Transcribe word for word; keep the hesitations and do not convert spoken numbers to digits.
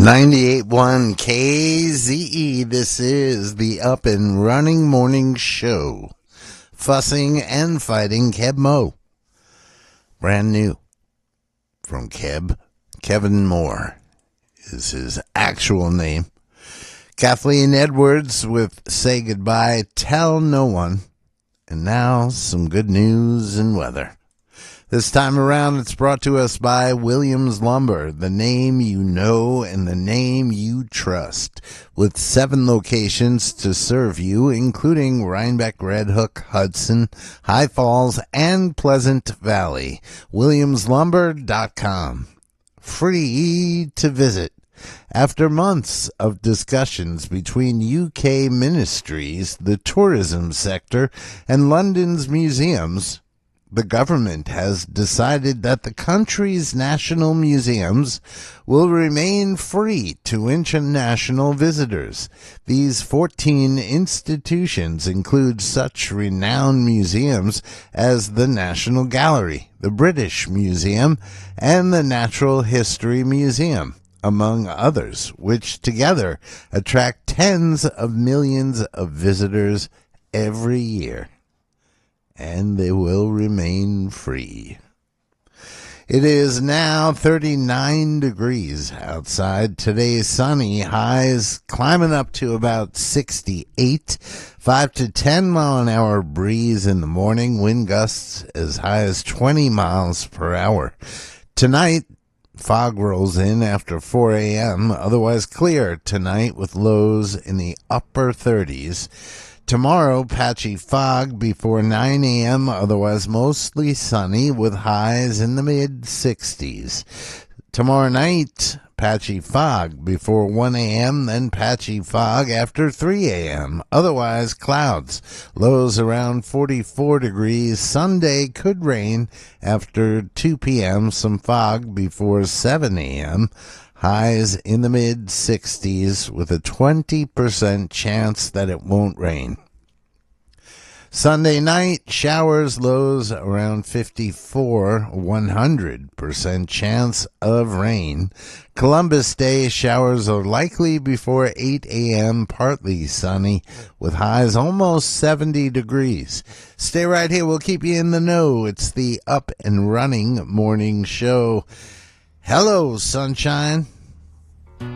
ninety-eight point one K Z E, this is the Up and Running Morning Show. Fussing and Fighting Keb Mo. Brand new from Keb. Kevin Moore is his actual name. Kathleen Edwards with Say Goodbye, Tell No One. And now some good news and weather. This time around, it's brought to us by Williams Lumber, the name you know and the name you trust. With seven locations to serve you, including Rhinebeck, Red Hook, Hudson, High Falls, and Pleasant Valley. Williams Lumber dot com. Free to visit. After months of discussions between U K ministries, the tourism sector, and London's museums, the government has decided that the country's national museums will remain free to international visitors. These fourteen institutions include such renowned museums as the National Gallery, the British Museum, and the Natural History Museum, among others, which together attract tens of millions of visitors every year. And they will remain free. It is now thirty-nine degrees outside. Today's sunny, highs climbing up to about sixty-eight. five to ten mile an hour breeze in the morning. Wind gusts as high as twenty miles per hour. Tonight, fog rolls in after four a.m. Otherwise clear tonight with lows in the upper thirties. Tomorrow, patchy fog before nine a.m., otherwise mostly sunny with highs in the mid-sixties. Tomorrow night, patchy fog before one a.m., then patchy fog after three a.m., otherwise clouds. Lows around forty-four degrees. Sunday could rain after two p.m., some fog before seven a.m., highs in the mid-sixties with a twenty percent chance that it won't rain. Sunday night, showers, lows around fifty-four, one hundred percent chance of rain. Columbus Day, showers are likely before eight a.m., partly sunny, with highs almost seventy degrees. Stay right here, we'll keep you in the know. It's the Up and Running Morning Show. Hello, sunshine.